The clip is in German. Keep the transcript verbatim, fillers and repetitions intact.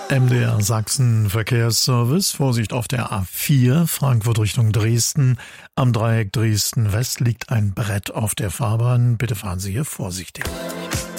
M D R Sachsen Verkehrsservice. Vorsicht auf der A vier, Frankfurt Richtung Dresden. Am Dreieck Dresden West liegt ein Brett auf der Fahrbahn. Bitte fahren Sie hier vorsichtig.